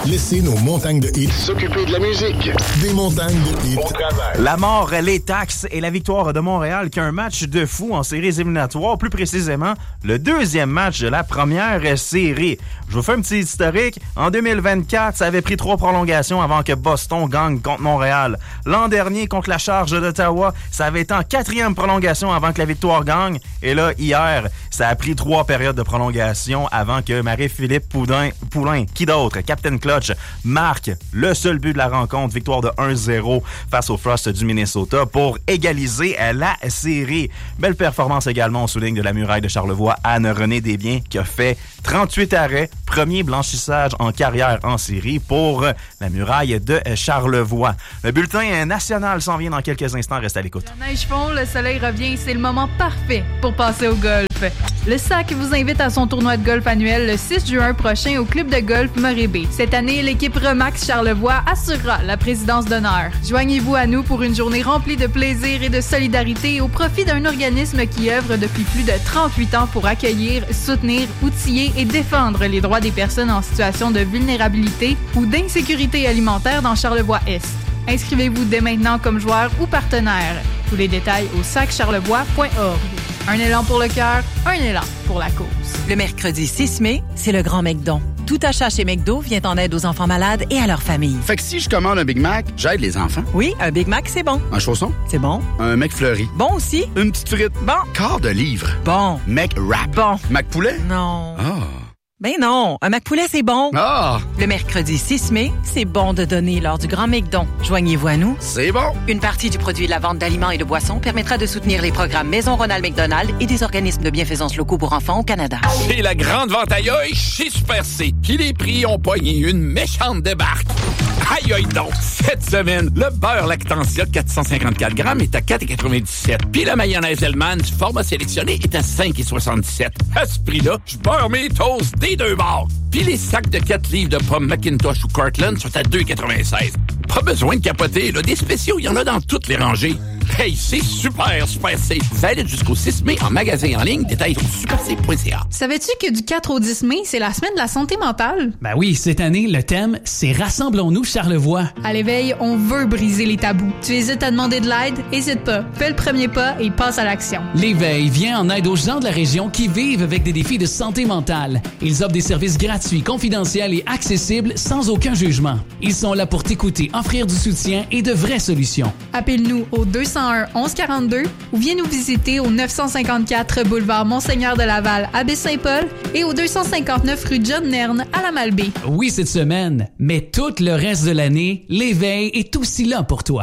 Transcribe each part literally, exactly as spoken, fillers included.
Laissez nos montagnes de hits s'occuper de la musique. Des montagnes de hits. Au travail. La mort, les taxes et la victoire de Montréal qui a un match de fou en séries éliminatoires, plus précisément le deuxième match de la première série. Je vous fais un petit historique. En deux mille vingt-quatre, ça avait pris trois prolongations avant que Boston gagne contre Montréal. L'an dernier, contre la Charge d'Ottawa, ça avait été en quatrième prolongation avant que la victoire gagne. Et là, hier, ça a pris trois périodes de prolongation avant que Marie-Philippe Poudin, Poulin, qui d'autre, Captain Clutch, marque le seul but de la rencontre, victoire de un zéro face aux Frost du Minnesota pour égaliser la série. Belle performance également, on souligne de la muraille de Charlevoix, Anne-Renée Desbiens, qui a fait trente-huit arrêts, premier blanchissage en carrière en série pour la muraille de Charlevoix. Le bulletin national s'en vient dans quelques instants, reste à l'écoute. La neige fond, le soleil revient, c'est le moment parfait pour passer au golf. Le S A C vous invite à son tournoi de golf annuel le six juin prochain au club de golf Morébé. Cette année, l'équipe Remax Charlevoix assurera la présidence d'honneur. Joignez-vous à nous pour une journée remplie de plaisir et de solidarité au profit d'un organisme qui œuvre depuis plus de trente-huit ans pour accueillir, soutenir, outiller et défendre les droits des personnes en situation de vulnérabilité ou d'insécurité alimentaire dans Charlevoix-Est. Inscrivez-vous dès maintenant comme joueur ou partenaire. Tous les détails au sac charlevoix point org. Un élan pour le cœur, un élan pour la cause. Le mercredi six mai, c'est le Grand McDon. Tout achat chez McDo vient en aide aux enfants malades et à leurs familles. Fait que si je commande un Big Mac, j'aide les enfants. Oui, un Big Mac, c'est bon. Un chausson? C'est bon. Un McFlurry? Bon aussi. Une petite frite? Bon. Quart de livre? Bon. McWrap? Bon. McPoulet? Non. Ah. Ben non, un McPoulet, c'est bon. Ah! Le mercredi six mai, c'est bon de donner lors du Grand McDon. Joignez-vous à nous. C'est bon! Une partie du produit de la vente d'aliments et de boissons permettra de soutenir les programmes Maison Ronald McDonald et des organismes de bienfaisance locaux pour enfants au Canada. C'est la grande vente aïe aïe chez Super C. Puis les prix ont pogné une méchante débarque. Aïe aïe donc! Cette semaine, le beurre Lactantia quatre cent cinquante-quatre grammes est à quatre virgule quatre-vingt-dix-sept. Puis la mayonnaise Hellmann's du format sélectionné est à cinq virgule soixante-dix-sept. À ce prix-là, je beurre mes toasts des deux bords. Puis les sacs de quatre livres de pommes Macintosh ou Cortland sont à deux virgule quatre-vingt-seize. Pas besoin de capoter, là. Des spéciaux, il y en a dans toutes les rangées. Hey, c'est super, Super C. Valide jusqu'au six mai en magasin en ligne. Détails sur super c point c a. Savais-tu que du quatre au dix mai, c'est la semaine de la santé mentale? Ben oui, cette année, le thème, c'est Rassemblons-nous Charlevoix. À l'éveil, on veut briser les tabous. Tu hésites à demander de l'aide? Hésite pas. Fais le premier pas et passe à l'action. L'éveil vient en aide aux gens de la région qui vivent avec des défis de santé mentale. Ils offrent des services gratuits, confidentiels et accessibles sans aucun jugement. Ils sont là pour t'écouter, offrir du soutien et de vraies solutions. Appelle-nous au deux cent un onze quarante-deux ou viens nous visiter au neuf cent cinquante-quatre boulevard Monseigneur de Laval à Baie-Saint-Paul et au deux cent cinquante-neuf rue John Nerne à la Malbaie. Oui, cette semaine, mais tout le reste de l'année, l'éveil est aussi là pour toi.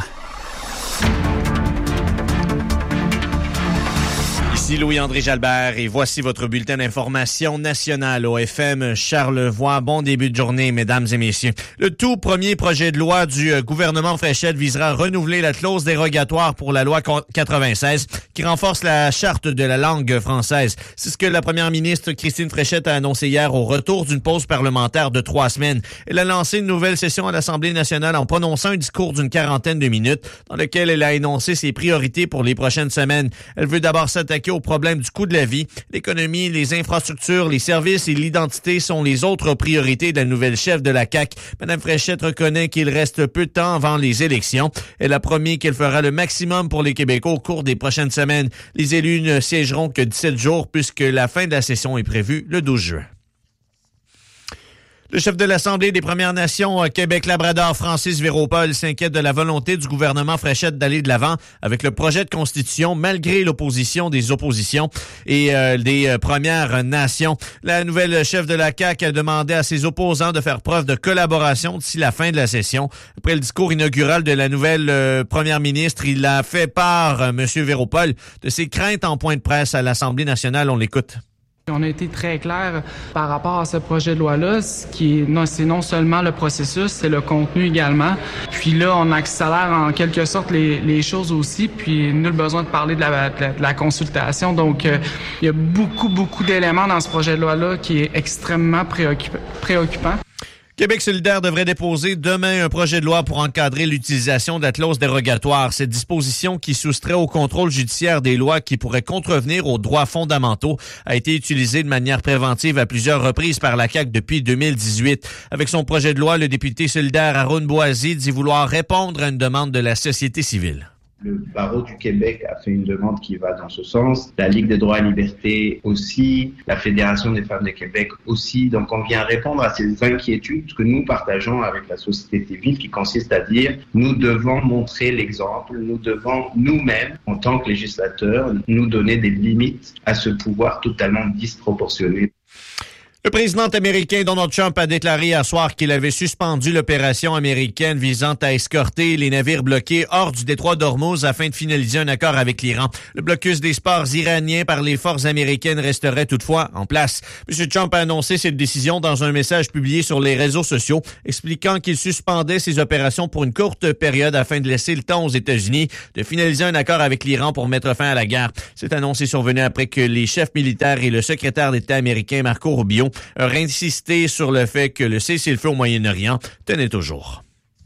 Ici Louis-André Jalbert et voici votre bulletin d'information nationale au F M Charlevoix. Bon début de journée, mesdames et messieurs. Le tout premier projet de loi du gouvernement Fréchette visera à renouveler la clause dérogatoire pour la loi quatre-vingt-seize qui renforce la charte de la langue française. C'est ce que la première ministre Christine Fréchette a annoncé hier au retour d'une pause parlementaire de trois semaines. Elle a lancé une nouvelle session à l'Assemblée nationale en prononçant un discours d'une quarantaine de minutes dans lequel elle a énoncé ses priorités pour les prochaines semaines. Elle veut d'abord s'attaquer au problème du coût de la vie. L'économie, les infrastructures, les services et l'identité sont les autres priorités de la nouvelle chef de la C A Q. Madame Fréchette reconnaît qu'il reste peu de temps avant les élections. Elle a promis qu'elle fera le maximum pour les Québécois au cours des prochaines semaines. Les élus ne siégeront que dix-sept jours puisque la fin de la session est prévue le douze juin. Le chef de l'Assemblée des Premières Nations Québec-Labrador, Francis Véropol, s'inquiète de la volonté du gouvernement Fréchette d'aller de l'avant avec le projet de constitution malgré l'opposition des oppositions et euh, des euh, Premières Nations. La nouvelle chef de la C A Q a demandé à ses opposants de faire preuve de collaboration d'ici la fin de la session. Après le discours inaugural de la nouvelle euh, première ministre, il a fait part, euh, M. Véropol, de ses craintes en point de presse à l'Assemblée nationale. On l'écoute. On a été très clair par rapport à ce projet de loi-là, ce qui est non, c'est non seulement le processus, c'est le contenu également. Puis là, on accélère en quelque sorte les, les choses aussi, puis nul besoin de parler de la, de la, de la consultation. Donc, euh, il y a beaucoup, beaucoup d'éléments dans ce projet de loi-là qui est extrêmement préoccupant. préoccupant. Québec solidaire devrait déposer demain un projet de loi pour encadrer l'utilisation de la clause dérogatoire. Cette disposition qui soustrait au contrôle judiciaire des lois qui pourraient contrevenir aux droits fondamentaux a été utilisée de manière préventive à plusieurs reprises par la C A Q depuis deux mille dix-huit. Avec son projet de loi, le député solidaire Haroun Boisy dit vouloir répondre à une demande de la société civile. Le barreau du Québec a fait une demande qui va dans ce sens. La Ligue des droits et libertés aussi. La Fédération des femmes de Québec aussi. Donc, on vient répondre à ces inquiétudes que nous partageons avec la société civile qui consiste à dire nous devons montrer l'exemple. Nous devons nous-mêmes, en tant que législateurs, nous donner des limites à ce pouvoir totalement disproportionné. Le président américain Donald Trump a déclaré hier soir qu'il avait suspendu l'opération américaine visant à escorter les navires bloqués hors du détroit d'Ormuz afin de finaliser un accord avec l'Iran. Le blocus des ports iraniens par les forces américaines resterait toutefois en place. M. Trump a annoncé cette décision dans un message publié sur les réseaux sociaux, expliquant qu'il suspendait ses opérations pour une courte période afin de laisser le temps aux États-Unis de finaliser un accord avec l'Iran pour mettre fin à la guerre. Cette annonce est survenue après que les chefs militaires et le secrétaire d'État américain Marco Rubio aurait insisté sur le fait que le cessez-le-feu au Moyen-Orient tenait toujours.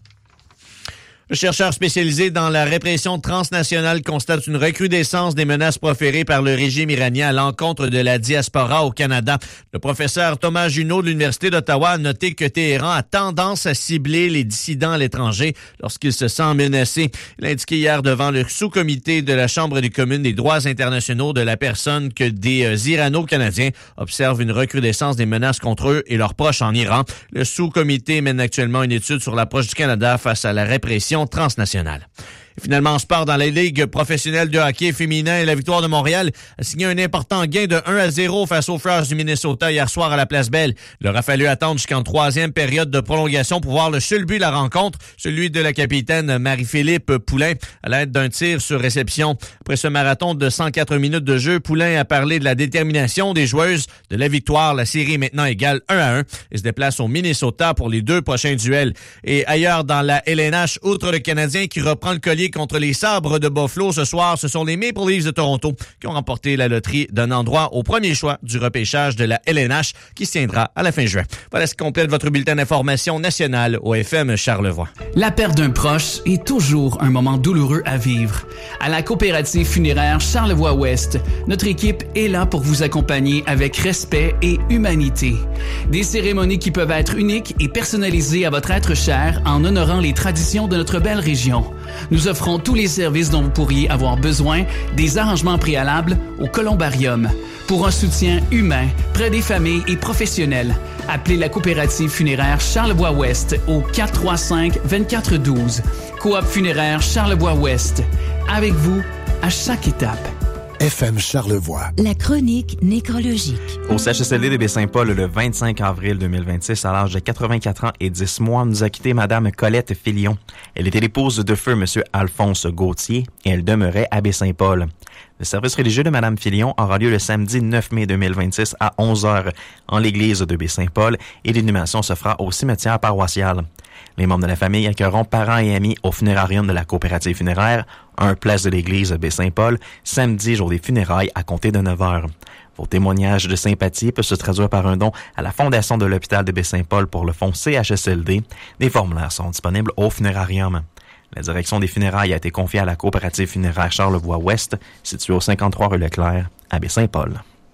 Le chercheur spécialisé dans la répression transnationale constate une recrudescence des menaces proférées par le régime iranien à l'encontre de la diaspora au Canada. Le professeur Thomas Junot de l'Université d'Ottawa a noté que Téhéran a tendance à cibler les dissidents à l'étranger lorsqu'il se sent menacé. Il a indiqué hier devant le sous-comité de la Chambre des communes des droits internationaux de la personne que des euh, Irano-Canadiens observent une recrudescence des menaces contre eux et leurs proches en Iran. Le sous-comité mène actuellement une étude sur l'approche du Canada face à la répression transnationale. Et finalement, en sport, dans la Ligue professionnelle de hockey féminin, la Victoire de Montréal a signé un important gain de un à zéro face aux Flyers du Minnesota hier soir à la Place Belle. Il aura fallu attendre jusqu'en troisième période de prolongation pour voir le seul but de la rencontre, celui de la capitaine Marie-Philippe Poulain, à l'aide d'un tir sur réception. Après ce marathon de cent quatre minutes de jeu, Poulain a parlé de la détermination des joueuses de la victoire. La série est maintenant égale un à un et se déplace au Minnesota pour les deux prochains duels. Et ailleurs dans la L N H, outre le Canadien qui reprend le collier contre les Sabres de Buffalo ce soir, ce sont les Maple Leafs de Toronto qui ont remporté la loterie d'un endroit au premier choix du repêchage de la L N H qui se tiendra à la fin juin. Voilà ce qui complète votre bulletin d'information nationale au F M Charlevoix. La perte d'un proche est toujours un moment douloureux à vivre. À la coopérative funéraire Charlevoix-Ouest, notre équipe est là pour vous accompagner avec respect et humanité. Des cérémonies qui peuvent être uniques et personnalisées à votre être cher en honorant les traditions de notre belle région. Nous offrons tous les services dont vous pourriez avoir besoin, des arrangements préalables au columbarium. Pour un soutien humain, près des familles et professionnels, appelez la coopérative funéraire Charlevoix-Ouest au quatre trois cinq, deux quatre un deux. Coop funéraire Charlevoix-Ouest. Avec vous, à chaque étape. F M Charlevoix. La chronique nécrologique. Au C H S L D de Baie-Saint-Paul, le vingt-cinq avril deux mille vingt-six, à l'âge de quatre-vingt-quatre ans et dix mois, nous a quitté Madame Colette Filion. Elle était l'épouse de feu Monsieur Alphonse Gauthier et elle demeurait à Baie-Saint-Paul. Le service religieux de Madame Filion aura lieu le samedi neuf mai deux mille vingt-six à onze heures en l'église de Baie-Saint-Paul et l'inhumation se fera au cimetière paroissial. Les membres de la famille accueilleront parents et amis au funérarium de la coopérative funéraire, un place de l'église Baie-Saint-Paul, samedi, jour des funérailles, à compter de neuf heures. Vos témoignages de sympathie peuvent se traduire par un don à la Fondation de l'hôpital de Baie-Saint-Paul pour le fonds C H S L D. Des formulaires sont disponibles au funérarium. La direction des funérailles a été confiée à la coopérative funéraire Charlevoix-Ouest, située au cinquante-trois rue Leclerc, à Baie-Saint-Paul.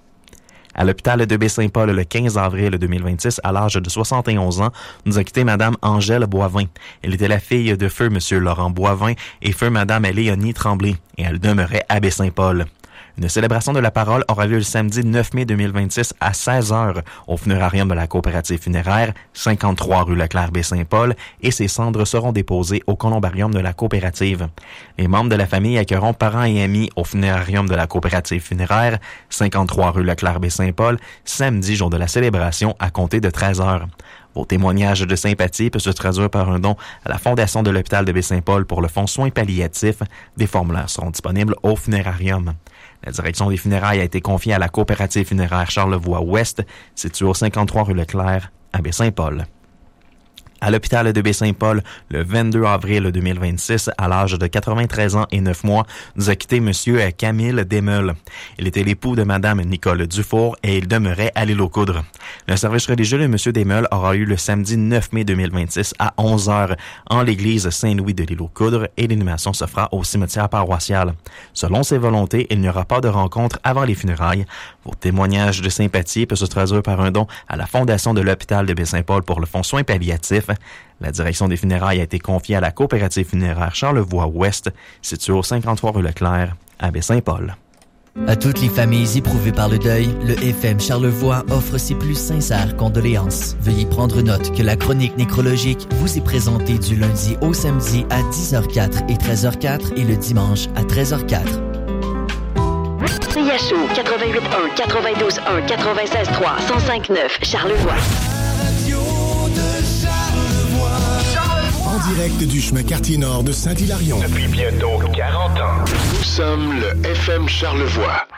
À l'hôpital de Baie-Saint-Paul, le quinze avril deux mille vingt-six, à l'âge de soixante et onze ans, nous a quitté Madame Angèle Boivin. Elle était la fille de feu Monsieur Laurent Boivin et feu Madame Léonie Tremblay, et elle demeurait à Baie-Saint-Paul. Une célébration de la parole aura lieu le samedi neuf mai deux mille vingt-six à seize heures au funérarium de la coopérative funéraire, cinquante-trois rue Leclerc-Baie-Saint-Paul, et ses cendres seront déposées au columbarium de la coopérative. Les membres de la famille accueilleront parents et amis au funérarium de la coopérative funéraire, cinquante-trois rue Leclerc-Baie-Saint-Paul, samedi, jour de la célébration, à compter de treize heures. Vos témoignages de sympathie peuvent se traduire par un don à la Fondation de l'hôpital de Baie-Saint-Paul pour le fonds soins palliatifs. Des formulaires seront disponibles au funérarium. La direction des funérailles a été confiée à la coopérative funéraire Charlevoix-Ouest, située au cinquante-trois rue Leclerc, à Baie-Saint-Paul. À l'hôpital de Baie-Saint-Paul, le vingt-deux avril deux mille vingt-six, à l'âge de quatre-vingt-treize ans et neuf mois, nous a quitté M. Camille Desmeules. Il était l'époux de Mme Nicole Dufour et il demeurait à l'île aux Coudres. Le service religieux de M. Desmeules aura eu le samedi neuf mai deux mille vingt-six à onze heures en l'église Saint-Louis de l'île aux Coudres et l'inhumation se fera au cimetière paroissial. Selon ses volontés, il n'y aura pas de rencontre avant les funérailles. Vos témoignages de sympathie peuvent se traduire par un don à la Fondation de l'hôpital de Baie-Saint-Paul pour le fonds soins palliatifs. La direction des funérailles a été confiée à la coopérative funéraire Charlevoix-Ouest, située au cinquante-trois rue Leclerc, à Baie-Saint-Paul. À toutes les familles éprouvées par le deuil, le F M Charlevoix offre ses plus sincères condoléances. Veuillez prendre note que la chronique nécrologique vous est présentée du lundi au samedi à dix heures quatre et treize heures quatre et le dimanche à treize heures quatre. C H O quatre-vingt-huit un, quatre-vingt-douze un, quatre-vingt-seize trois, cent cinq neuf Charlevoix. En direct du chemin Quartier-Nord de Saint-Hilarion. Depuis bientôt quarante ans. Nous sommes le F M Charlevoix.